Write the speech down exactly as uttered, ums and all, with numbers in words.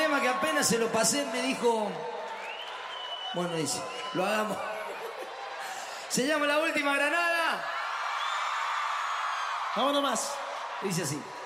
tema que apenas se lo pasé me dijo... Bueno, dice, lo hagamos. Se llama La Última Granada. Vámonos más. Dice así.